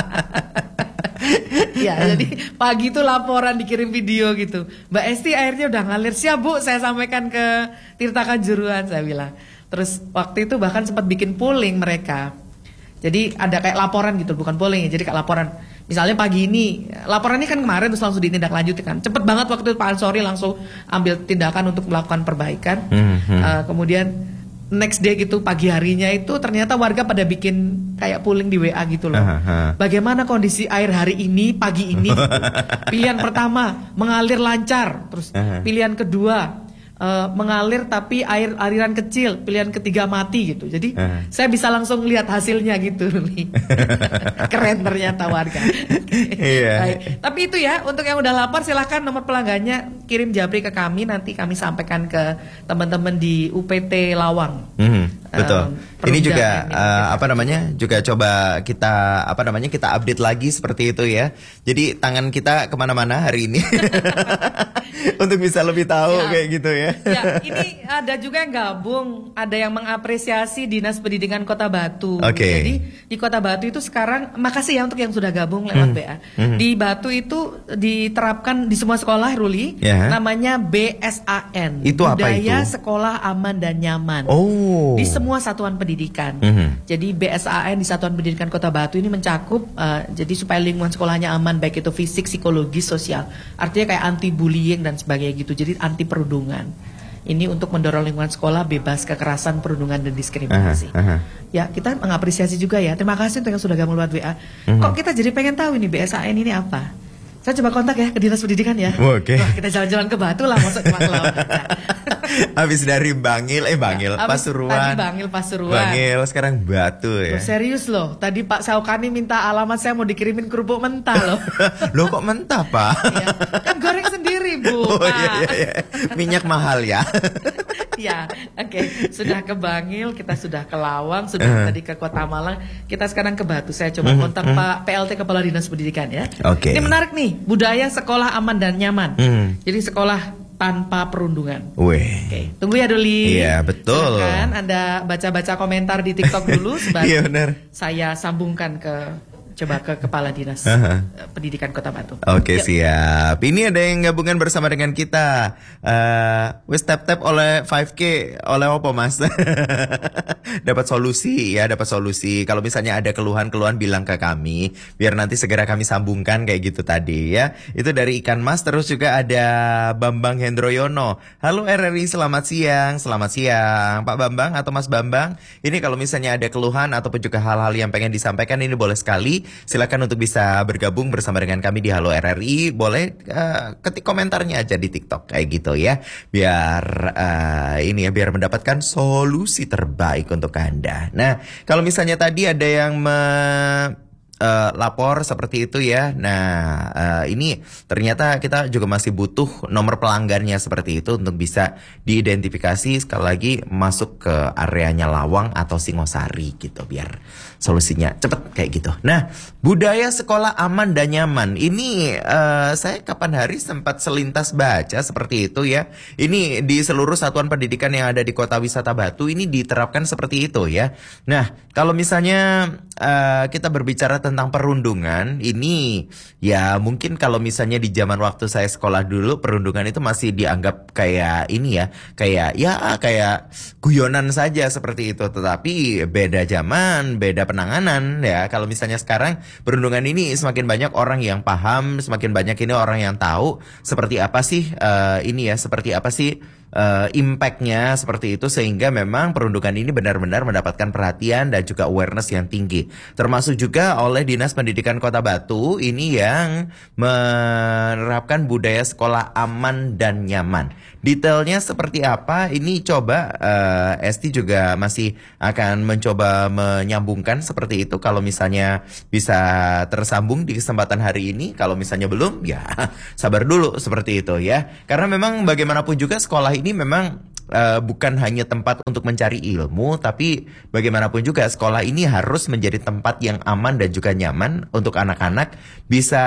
Ya jadi pagi tuh laporan dikirim video gitu. Mbak Esti airnya udah ngalir siap Bu. Saya sampaikan ke Tirta Kanjuruhan saya bilang. Terus waktu itu bahkan sempat bikin polling mereka. Jadi ada kayak laporan gitu bukan polling ya. Jadi kayak laporan. Misalnya pagi ini, laporan ini kan kemarin terus langsung ditindaklanjuti kan. Cepet banget waktu itu Pak Ansori langsung ambil tindakan untuk melakukan perbaikan. Mm-hmm. uh, kemudian next day gitu pagi harinya itu ternyata warga pada bikin kayak polling di W A gitu loh. Uh-huh. Bagaimana kondisi air hari ini, pagi ini? Gitu. Pilihan pertama, mengalir lancar. Terus uh-huh. pilihan kedua, Uh, mengalir tapi air aliran kecil. Pilihan ketiga mati gitu. Jadi uh. saya bisa langsung lihat hasilnya gitu nih. Keren ternyata warga. Yeah. Tapi itu ya untuk yang udah lapor silahkan nomor pelanggannya kirim japri ke kami. Nanti kami sampaikan ke teman-teman di U P T Lawang. Mm-hmm. Betul. Um, Ini juga uh, apa namanya juga coba kita apa namanya kita update lagi seperti itu ya. Jadi tangan kita kemana-mana hari ini untuk bisa lebih tahu ya. Kayak gitu ya. Ya, ini ada juga yang gabung, ada yang mengapresiasi Dinas Pendidikan Kota Batu. Okay. Jadi di Kota Batu itu sekarang, makasih ya untuk yang sudah gabung lewat hmm. B A. Hmm. Di Batu itu diterapkan di semua sekolah, Ruli, yeah. namanya B S A N. Itu apa itu? Budaya Sekolah Aman dan Nyaman. Oh. Di semua satuan pendidikan. Hmm. Jadi B S A N di Satuan Pendidikan Kota Batu ini mencakup, uh, jadi supaya lingkungan sekolahnya aman, baik itu fisik, psikologis, sosial. Artinya kayak anti bullying dan sebagainya gitu. Jadi anti perundungan. Ini untuk mendorong lingkungan sekolah bebas kekerasan, perundungan dan diskriminasi. Aha, aha. Ya kita mengapresiasi juga ya. Terima kasih untuk yang sudah gabung lewat W A. Mm-hmm. Kok kita jadi pengen tahu ini B S A N ini apa? Saya coba kontak ya ke Dinas Pendidikan ya. Oke. Okay. Wah, kita jalan-jalan ke Batu lah, masuk cuma ke laut aja. Habis dari Bangil, eh Bangil, ya, Pasuruan. Tadi Bangil, Pasuruan. Bangil, sekarang Batu ya. Loh, serius loh, tadi Pak Saukani minta alamat saya mau dikirimin kerupuk mentah loh. Loh kok mentah Pak? Ya, kan goreng sendiri Bu. Oh Pak. Iya, iya, iya. Minyak mahal ya. Ya, oke. Okay. Sudah ke Bangil, kita sudah ke Lawang, sudah uh. tadi ke Kota Malang. Kita sekarang ke Batu. Saya coba kontak uh. Pak P L T Kepala Dinas Pendidikan ya. Oke. Okay. Ini menarik nih, budaya sekolah aman dan nyaman. Uh. Jadi sekolah tanpa perundungan. Wih. Oke, okay. Tunggu ya Doli. Iya betul. Silakan Anda baca-baca komentar di TikTok dulu. Iya benar. Saya sambungkan ke coba ke Kepala Dinas uh-huh. Pendidikan Kota Batu. Oke okay, siap. Ini ada yang gabungan bersama dengan kita. Uh, wis tap-tap oleh lima K oleh apa Mas? Dapat solusi ya, dapat solusi. Kalau misalnya ada keluhan-keluhan bilang ke kami, biar nanti segera kami sambungkan kayak gitu tadi ya. Itu dari Ikan Mas. Terus juga ada Bambang Hendroyono. Halo R R I, selamat siang. Selamat siang Pak Bambang atau Mas Bambang. Ini kalau misalnya ada keluhan ataupun juga hal-hal yang pengen disampaikan, ini boleh sekali. Silakan untuk bisa bergabung bersama dengan kami di Halo R R I. Boleh uh, ketik komentarnya aja di TikTok kayak gitu ya. Biar uh, ini ya biar mendapatkan solusi terbaik untuk Anda. Nah, kalau misalnya tadi ada yang me uh, lapor seperti itu ya. Nah, uh, ini ternyata kita juga masih butuh nomor pelanggannya seperti itu untuk bisa diidentifikasi, sekali lagi masuk ke areanya Lawang atau Singosari gitu, biar solusinya cepet kayak gitu. Nah, budaya sekolah aman dan nyaman ini uh, saya kapan hari sempat selintas baca seperti itu ya. Ini di seluruh satuan pendidikan yang ada di Kota Wisata Batu ini diterapkan seperti itu ya. Nah, kalau misalnya uh, kita berbicara tentang perundungan, ini ya mungkin kalau misalnya di zaman waktu saya sekolah dulu, perundungan itu masih dianggap kayak ini ya, kayak ya kayak guyonan saja seperti itu. Tetapi beda zaman, beda penanganan ya. Kalau misalnya sekarang perundungan ini semakin banyak orang yang paham, semakin banyak ini orang yang tahu seperti apa sih uh, ini ya, seperti apa sih Uh, impact-nya seperti itu, sehingga memang perundungan ini benar-benar mendapatkan perhatian dan juga awareness yang tinggi, termasuk juga oleh Dinas Pendidikan Kota Batu ini yang menerapkan budaya sekolah aman dan nyaman. Detailnya seperti apa ini coba uh, Esti juga masih akan mencoba menyambungkan seperti itu, kalau misalnya bisa tersambung di kesempatan hari ini. Kalau misalnya belum ya sabar dulu seperti itu ya, karena memang bagaimanapun juga sekolah ini memang uh, bukan hanya tempat untuk mencari ilmu, tapi bagaimanapun juga sekolah ini harus menjadi tempat yang aman dan juga nyaman untuk anak-anak bisa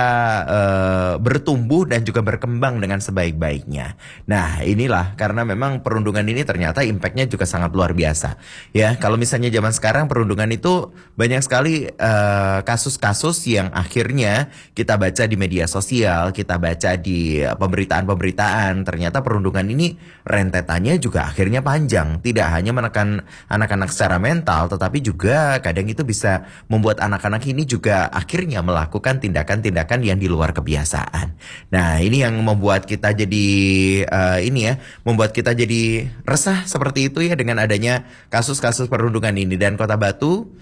uh, bertumbuh dan juga berkembang dengan sebaik-baiknya. Nah, inilah karena memang perundungan ini ternyata impact-nya juga sangat luar biasa. Ya, kalau misalnya zaman sekarang perundungan itu banyak sekali uh, kasus-kasus yang akhirnya kita baca di media sosial, kita baca di pemberitaan-pemberitaan, ternyata perundungan ini rentetannya juga akhirnya panjang. Tidak hanya menekan anak-anak secara mental, tetapi juga kadang itu bisa membuat anak-anak ini juga akhirnya melakukan tindakan-tindakan yang di luar kebiasaan. Nah, ini yang membuat kita jadi uh, ini ya, membuat kita jadi resah seperti itu ya dengan adanya kasus-kasus perundungan ini. Dan Kota Batu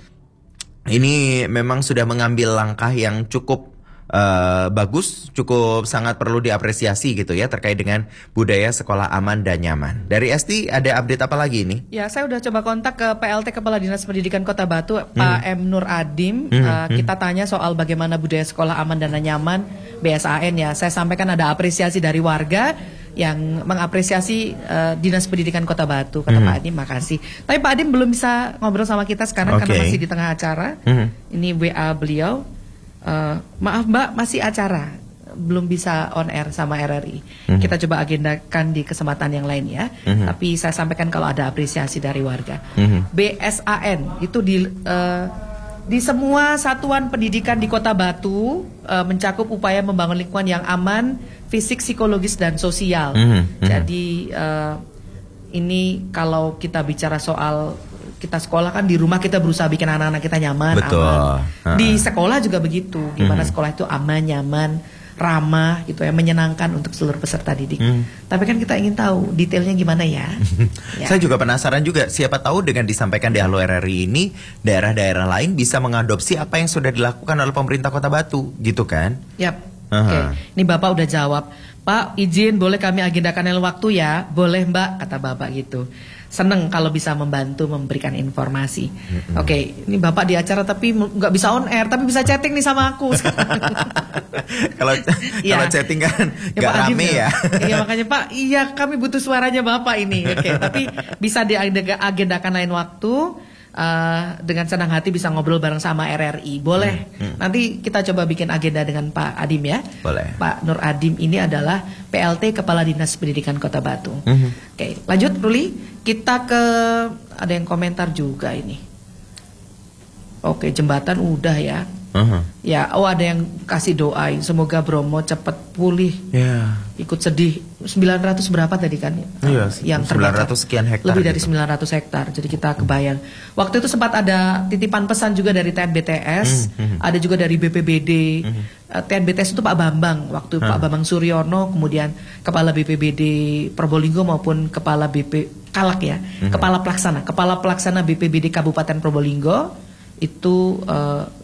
ini memang sudah mengambil langkah yang cukup Uh, bagus, cukup sangat perlu diapresiasi gitu ya, terkait dengan budaya sekolah aman dan nyaman. Dari Esti ada update apa lagi ini? Ya, saya udah coba kontak ke P L T Kepala Dinas Pendidikan Kota Batu, hmm. Pak M. Nur Adim. hmm. uh, Kita tanya soal bagaimana budaya sekolah aman dan nyaman B S A N ya. Saya sampaikan ada apresiasi dari warga yang mengapresiasi uh, Dinas Pendidikan Kota Batu. Kata hmm. Pak Adim, makasih. Tapi Pak Adim belum bisa ngobrol sama kita sekarang okay. karena masih di tengah acara. hmm. Ini W A beliau. Uh, maaf Mbak, masih acara, belum bisa on air sama R R I. Mm-hmm. Kita coba agendakan di kesempatan yang lain ya. Mm-hmm. Tapi saya sampaikan kalau ada apresiasi dari warga. Mm-hmm. B S A N itu di uh, di semua satuan pendidikan di Kota Batu uh, mencakup upaya membangun lingkungan yang aman, fisik, psikologis dan sosial. Mm-hmm. Jadi uh, ini kalau kita bicara soal kita sekolah kan, di rumah kita berusaha bikin anak-anak kita nyaman, betul. Aman. Ha. Di sekolah juga begitu. Gimana mm-hmm. sekolah itu aman, nyaman, ramah gitu ya, menyenangkan untuk seluruh peserta didik. Mm. Tapi kan kita ingin tahu detailnya gimana ya. ya. Saya juga penasaran juga, siapa tahu dengan disampaikan di Halo R R I ini, daerah-daerah lain bisa mengadopsi apa yang sudah dilakukan oleh pemerintah Kota Batu, gitu kan? Yap. Uh-huh. Oke. Okay. Ini Bapak udah jawab. Pak, izin boleh kami agendakan lain waktu ya? Boleh Mbak, kata Bapak gitu. Seneng kalau bisa membantu memberikan informasi. Mm-hmm. Oke, okay, ini Bapak di acara tapi nggak bisa on air, tapi bisa chatting nih sama aku. Kalau ya. Kalau chatting kan nggak ya, rame ya. Iya makanya Pak, iya kami butuh suaranya Bapak ini. Oke, okay, tapi bisa diagendakan lain waktu. Uh, dengan senang hati bisa ngobrol bareng sama R R I. Boleh. Hmm, hmm. Nanti kita coba bikin agenda dengan Pak Adim ya. Boleh. Pak Nur Adim ini adalah P L T Kepala Dinas Pendidikan Kota Batu. Hmm. Oke, lanjut Ruli. Kita ke ada yang komentar juga ini. Oke, jembatan udah ya. Uh-huh. Ya, oh ada yang kasih doain semoga Bromo cepat pulih. Yeah. Ikut sedih. sembilan ratus berapa tadi kan? Iya, yang sembilan ratus sekian hektar. Lebih dari gitu. sembilan ratus hektar. Jadi kita kebayang. Waktu itu sempat ada titipan pesan juga dari T N B T S, mm-hmm. ada juga dari B P B D. Mm-hmm. uh, T N B T S itu Pak Bambang, waktu uh. Pak Bambang Suryono, kemudian Kepala B P B D Probolinggo maupun Kepala B P Kalak ya, mm-hmm. Kepala Pelaksana, Kepala Pelaksana B P B D Kabupaten Probolinggo itu uh,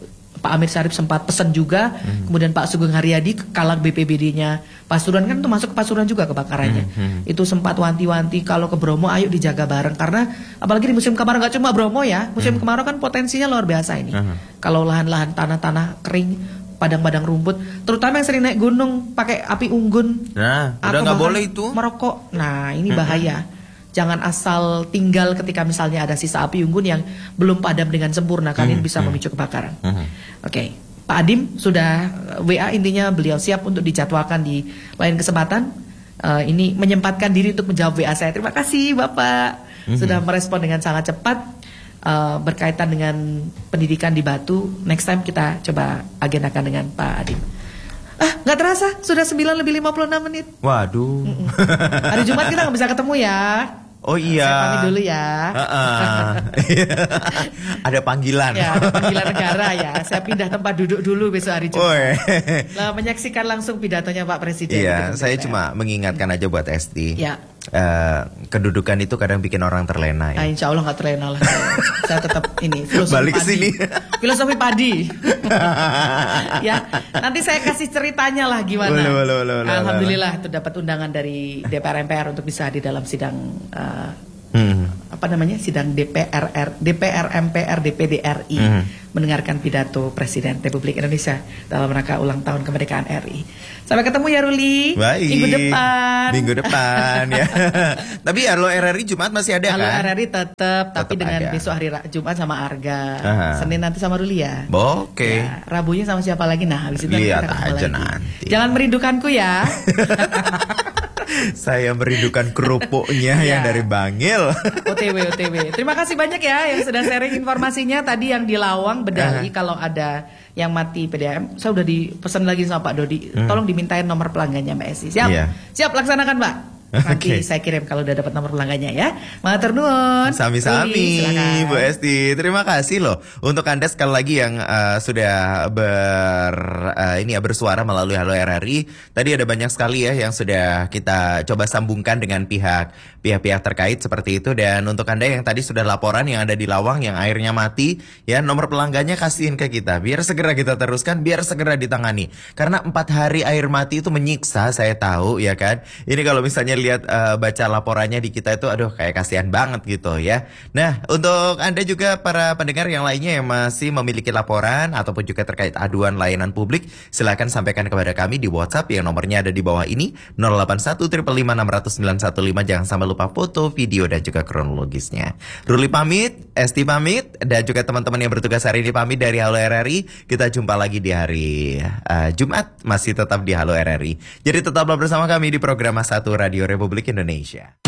Pak Amir Syarif sempat pesan juga, hmm. kemudian Pak Sugeng Haryadi Kalak B P B D-nya Pasuruan kan itu masuk ke Pasuruan juga kebakarannya. Hmm. Hmm. Itu sempat wanti-wanti kalau ke Bromo ayo dijaga bareng karena apalagi di musim kemarau nggak cuma Bromo ya, musim hmm. kemarau kan potensinya luar biasa ini. Hmm. Kalau lahan-lahan tanah-tanah kering, padang-padang rumput, terutama yang sering naik gunung pakai api unggun, nah, udah nggak boleh itu merokok. Nah ini bahaya. Hmm. Jangan asal tinggal ketika misalnya ada sisa api unggun yang belum padam dengan sempurna, kan ini bisa memicu kebakaran. Hmm. Oke, okay. Pak Adim sudah W A, intinya beliau siap untuk dijadwalkan di lain kesempatan. Uh, ini menyempatkan diri untuk menjawab W A saya. Terima kasih Bapak hmm. sudah merespon dengan sangat cepat uh, berkaitan dengan pendidikan di Batu. Next time kita coba agendakan dengan Pak Adim. Ah, nggak terasa sudah sembilan lebih lima puluh enam menit. Waduh. Mm-mm. Hari Jumat kita nggak bisa ketemu ya. Oh iya. Saya pamit dulu ya. Uh-uh. Ada panggilan. Ya, ada panggilan negara ya. Saya pindah tempat duduk dulu besok hari Jumat. Lah menyaksikan langsung pidatonya Pak Presiden. Iya, saya cuma mengingatkan aja buat Esti. Ya. Uh, kedudukan itu kadang bikin orang terlena ya. Nah, insya Allah nggak terlena lah. Saya tetap ini filosofi balik padi. sini. Filosofi padi. Ya, nanti saya kasih ceritanya lah gimana. Boleh, boleh, boleh, Alhamdulillah itu dapat undangan dari D P R M P R untuk bisa di dalam sidang uh, hmm. apa namanya sidang D P R R D P R M P R D P D R I hmm. mendengarkan pidato Presiden Republik Indonesia dalam rangka ulang tahun kemerdekaan R I. Sampai ketemu ya Ruli. Baik. Minggu depan. Minggu depan ya. Tapi Halo R R I Jumat masih ada Halo kan? Halo R R I tetap, tapi dengan ada. Besok hari Jumat sama Arga. Aha. Senin nanti sama Ruli ya. Oke. Okay. Ya, Rabunya sama siapa lagi? Nah, habis itu lihat kita aja lagi. Nanti. Jangan merindukanku ya. Saya merindukan kerupuknya yang dari Bangil. O T W O T W. Terima kasih banyak ya yang sudah sharing informasinya tadi yang di Lawang Bedali. Uh-huh. Kalau ada yang mati P D A M, saya udah dipesan lagi sama Pak Dodi. Hmm. Tolong dimintain nomor pelanggannya Mbak Esi. Siap? Yeah. Siap laksanakan Mbak. Nanti okay. saya kirim kalau udah dapat nomor pelanggannya ya. Matur nuwun. Sami-sami Bu Esti. Terima kasih loh untuk Anda sekali lagi yang uh, sudah ber uh, ini ya bersuara melalui Halo R R I. Tadi ada banyak sekali ya yang sudah kita coba sambungkan dengan pihak pihak-pihak terkait seperti itu. Dan untuk Anda yang tadi sudah laporan yang ada di Lawang yang airnya mati, ya nomor pelanggannya kasihin ke kita biar segera kita teruskan, biar segera ditangani. Karena empat hari air mati itu menyiksa, saya tahu ya kan. Ini kalau misalnya lihat uh, baca laporannya di kita itu aduh kayak kasihan banget gitu ya. Nah, untuk Anda juga para pendengar yang lainnya yang masih memiliki laporan ataupun juga terkait aduan layanan publik, silakan sampaikan kepada kami di WhatsApp yang nomornya ada di bawah ini nol delapan satu lima lima enam nol nol sembilan satu lima. Jangan sampai lupa foto, video dan juga kronologisnya. Ruli pamit, Esti pamit, dan juga teman-teman yang bertugas hari ini pamit dari Halo R R I. Kita jumpa lagi di hari uh, Jumat masih tetap di Halo R R I. Jadi tetaplah bersama kami di program satu Radio Republik Indonesia.